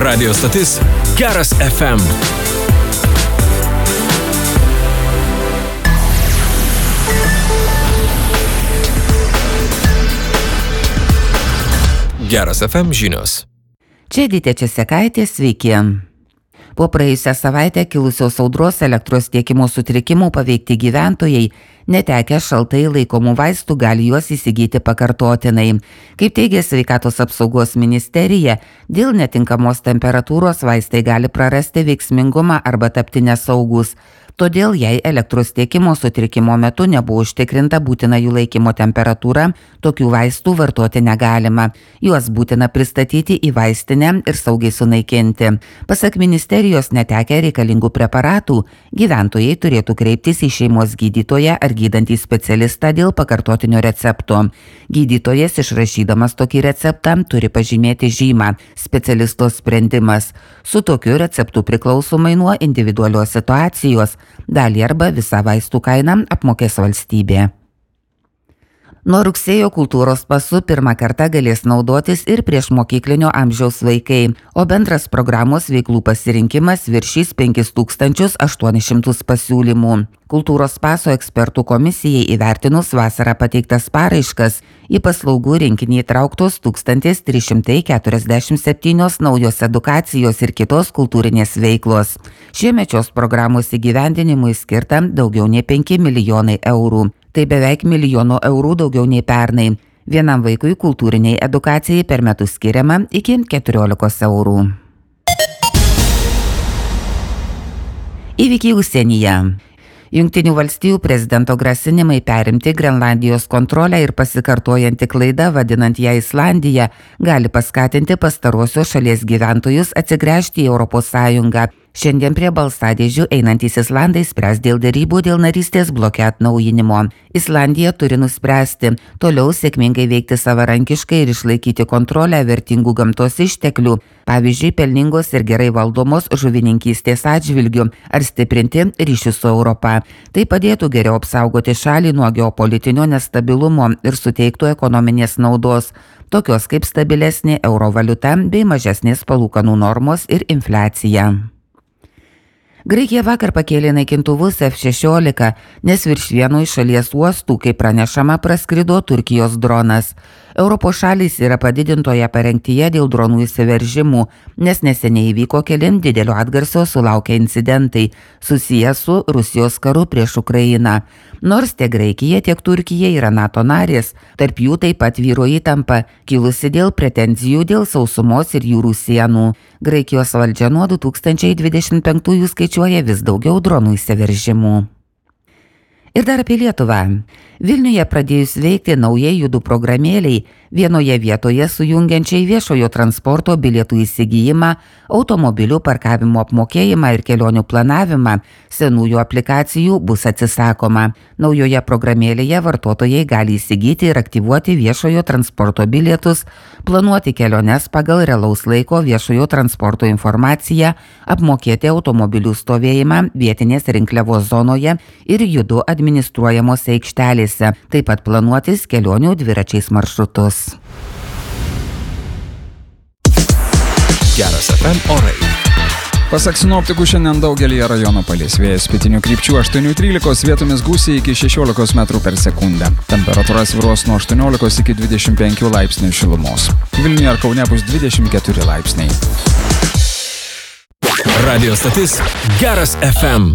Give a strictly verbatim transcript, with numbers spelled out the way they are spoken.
Radio stotis Geras F M. Geras F M žinios. Čia Edita Česekaitė, sveiki. Po praėjusią savaitę kilusios audros elektros tiekimo sutrikimų paveikti gyventojai, netekę šaltai laikomų vaistų, gali juos įsigyti pakartotinai. Kaip teigia Sveikatos apsaugos ministerija, dėl netinkamos temperatūros vaistai gali prarasti veiksmingumą arba tapti nesaugus. Todėl, jei elektros tiekimo sutrikimo metu nebuvo užtikrinta būtina jų laikymo temperatūra, tokių vaistų vartoti negalima. Juos būtina pristatyti į vaistinę ir saugiai sunaikinti. Pasak ministerijos, netekę reikalingų preparatų, gyventojai turėtų kreiptis į šeimos gydytoją ar gydantį specialistą dėl pakartotinio recepto. Gydytojas, išrašydamas tokį receptą, turi pažymėti žymą specialisto sprendimas. Su tokiu receptu priklausomai nuo individualios situacijos dalį arba visą vaistų kainą apmokės valstybė. Nuo rugsėjo kultūros pasu pirmą kartą galės naudotis ir priešmokyklinio amžiaus vaikai, o bendras programos veiklų pasirinkimas viršys penkis tūkstančius aštuonis šimtus pasiūlymų. Kultūros paso ekspertų komisijai įvertinus vasarą pateiktas paraiškas, į paslaugų rinkinį įtrauktos tūkstantis trys šimtai keturiasdešimt septynios naujos edukacijos ir kitos kultūrinės veiklos. Šiemet šios programos įgyvendinimui skirta daugiau nei penki milijonai eurų. Tai beveik milijono eurų daugiau nei pernai. Vienam vaikui kultūriniai edukacijai per metus skiriama iki keturiolikos eurų. Įvykiai užsienyje. Jungtinių valstijų prezidento grasinimai perimti Grenlandijos kontrolę ir pasikartojanti klaida, vadinant ją Islandija, gali paskatinti pastaruosios šalies gyventojus atsigręžti į Europos Sąjungą. Šiandien prie balsadėžių einantys Islandai spręs dėl derybų dėl narystės bloke atnaujinimo. Islandija turi nuspręsti toliau sėkmingai veikti savarankiškai ir išlaikyti kontrolę vertingų gamtos išteklių, pavyzdžiui, pelningos ir gerai valdomos žuvininkystės atžvilgių, ar stiprinti ryšius su Europa. Tai padėtų geriau apsaugoti šalį nuo geopolitinio nestabilumo ir suteiktų ekonominės naudos, tokios kaip stabilesnė euro valiuta bei mažesnės palūkanų normos ir infliacija. Graikija vakar pakėlė naikintuvus F šešiolika, nes virš vieno iš šalies uostų, kaip pranešama, praskrido Turkijos dronas. Europos šalys yra padidintoje parengtyje dėl dronų įsiveržimų, nes neseniai įvyko keli didelio atgarsio sulaukę incidentai susiję su Rusijos karu prieš Ukrainą. Nors tiek Graikija, tiek Turkija yra NATO narės, tarp jų taip pat vyro įtampa, kilusi dėl pretenzijų dėl sausumos ir jūrų sienų. Graikijos valdžia nuo du tūkstančiai dvidešimt penktųjų skaičiuoja vis daugiau dronų įsiveržimų. Ir dar apie Lietuvą. Vilniuje pradėjus veikti naujai judų programėliai, vienoje vietoje sujungiančiai viešojo transporto bilietų įsigijimą, automobilių parkavimo apmokėjimą ir kelionių planavimą, senųjų aplikacijų bus atsisakoma. Naujoje programėlėje vartotojai gali įsigyti ir aktyvuoti viešojo transporto bilietus, planuoti keliones pagal realaus laiko viešojo transporto informaciją, apmokėti automobilių stovėjimą vietinės rinkliavos zonoje ir judų administruojamose aikštelėse. Taip pat planuotis kelionių dviračiais maršrutus. Geras F M orai. Pasak sinoptikų, šiandien daugelį rajonų palis vėjas pietinių krypčių aštuoni trylika, vietomis gūsiai iki šešiolikos metrų per sekundę. Temperatūra svyruos nuo aštuoniolikos iki dvidešimt penkių laipsnių šilumos. Vilniuje ar Kaune bus dvidešimt keturi laipsniai. Radio stotis Geras F M.